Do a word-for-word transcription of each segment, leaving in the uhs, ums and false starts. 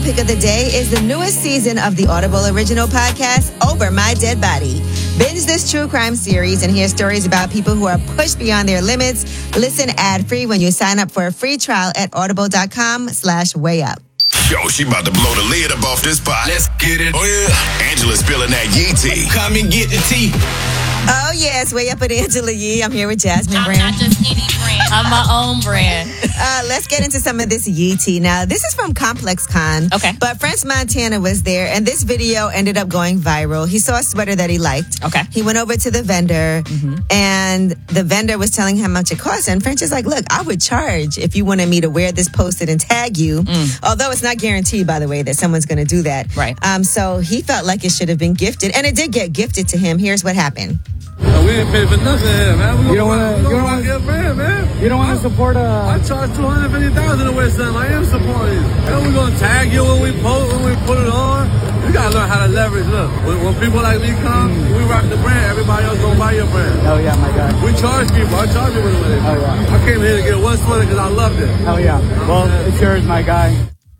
pick of the day is the newest season of the Audible original podcast, Over My Dead Body. Binge this true crime series and hear stories about people who are pushed beyond their limits. Listen ad-free when you sign up for a free trial at audible.com slash way up. Yo, she about to blow the lid up off this pot. Let's get it. Oh, yeah. Angela's spilling that Yee tea. Come and get the tea. Oh, yes. Way up with Angela Yee. I'm here with Jasmine I'm Brand. not just any brand. I'm my own brand. Uh, let's get into some of this Yee tea. Now, this is from ComplexCon. Okay. But French Montana was there, and this video ended up going viral. He saw a sweater that he liked. Okay. He went over to the vendor, mm-hmm. and the vendor was telling him how much it cost. And French is like, look, I would charge if you wanted me to wear this, post it, and tag you. Mm. Although it's not guaranteed, by the way, that someone's going to do that. Right. Um. So he felt like it should have been gifted, and it did get gifted to him. Here's what happened. No, we ain't pay for nothing here, man. We you don't want to. You don't want to get brand, man. You don't want to support a. I charge two hundred fifty thousand to wear something. I am supporting you. And we gonna tag you when we post, when we put it on. You gotta learn how to leverage. Look, when, when people like me come, mm. we rock the brand. Everybody else gonna buy your brand. Oh yeah, my God. We charge people. I charge people with it. Oh yeah. I came here to get one sweater because I loved it. Oh yeah. Well, it's yours, my guy.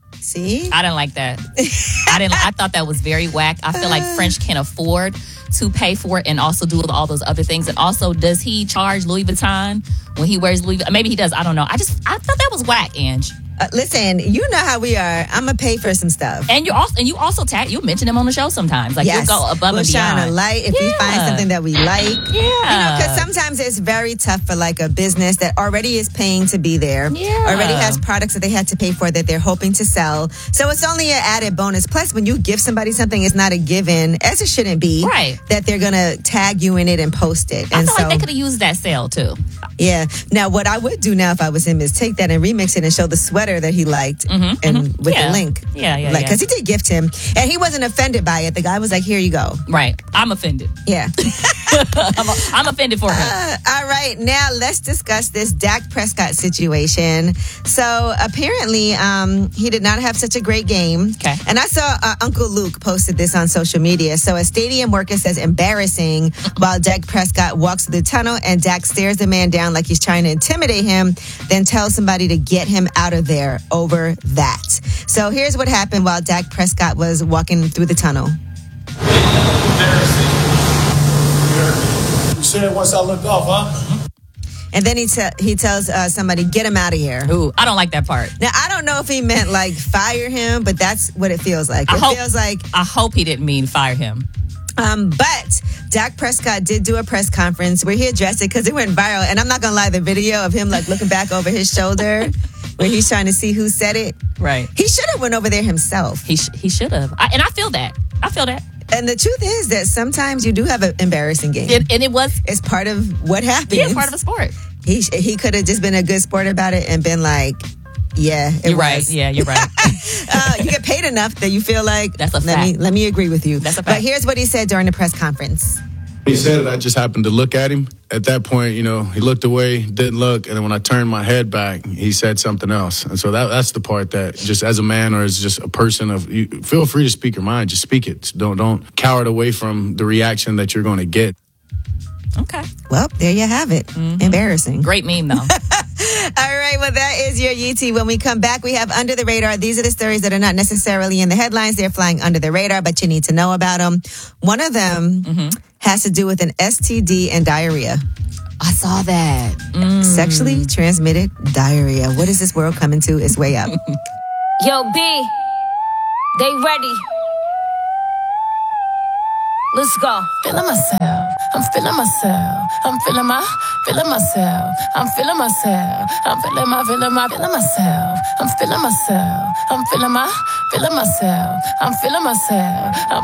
See? I didn't like that. I didn't. I thought that was very whack. I feel like French can't afford to pay for it and also do all those other things. And also, does he charge Louis Vuitton when he wears Louis Vuitton? Maybe he does. I don't know. I just I thought that was whack, Ange. Uh, listen, you know how we are. I'm gonna pay for some stuff. And you also and you also tag you mention him on the show sometimes. Like yes. you'll go above we'll and beyond. Shine a light if yeah. we find something that we like. Yeah, you know, because sometimes it's very tough for like a business that already is paying to be there. Yeah, already has products that they had to pay for that they're hoping to sell. So it's only an added bonus. Plus, when you give somebody something, it's not a given, as it shouldn't be. Right. That they're gonna tag you in it and post it. I and feel so, like they could have used that sale too. Yeah. Now, what I would do now if I was him is take that and remix it and show the sweater that he liked mm-hmm, and mm-hmm. with yeah. the link. Yeah, yeah, like, yeah. Because he did gift him, and he wasn't offended by it. The guy was like, "Here you go." Right. I'm offended. Yeah. I'm, a, I'm offended for him. Uh, all right. Now, let's discuss this Dak Prescott situation. So, apparently, um, he did not have such a great game. Okay. And I saw uh, Uncle Luke posted this on social media. So, a stadium worker says embarrassing while Dak Prescott walks through the tunnel and Dak stares the man down like he's trying to intimidate him, then tells somebody to get him out of there over that. So, here's what happened while Dak Prescott was walking through the tunnel. You said once I looked off, huh? And then he te- he tells uh, somebody, get him out of here. Ooh, I don't like that part. Now, I don't know if he meant like fire him, but that's what it feels like. I It hope, feels like... I hope he didn't mean fire him. Um, but Dak Prescott did do a press conference where he addressed it because it went viral. And I'm not going to lie, the video of him like looking back over his shoulder where he's trying to see who said it. Right. He should have went over there himself. He sh- he should have. And I feel that. I feel that. And the truth is that sometimes you do have an embarrassing game. It, and it was... It's part of what happens. Yeah, it's part of the sport. He he could have just been a good sport about it and been like, yeah, it You're was. right. Yeah, you're right. uh, you get paid enough that you feel like, that's a let fact. me, let me agree with you. That's a fact. But here's what he said during the press conference. He said it, I just happened to look at him. At that point, you know, he looked away, didn't look, and then when I turned my head back, he said something else. And so that that's the part that just as a man or as just a person of, you feel free to speak your mind, just speak it. Don't don't cower away from the reaction that you're going to get. Okay. Well, there you have it. Mm-hmm. Embarrassing. Great meme, though. All right, well, that is your U T. When we come back, we have Under the Radar. These are the stories that are not necessarily in the headlines. They're flying under the radar, but you need to know about them. One of them mm-hmm. has to do with an S T D and diarrhea. I saw that. Mm. Sexually transmitted diarrhea. What is this world coming to? It's way up. Yo, B, they ready. Let's go. Feeling myself. I'm feeling myself. I'm feeling my, feeling myself. I'm feeling myself. I'm feeling my, feeling my, feeling myself. I'm feeling myself. I'm feeling my, feeling myself. I'm feeling myself. I'm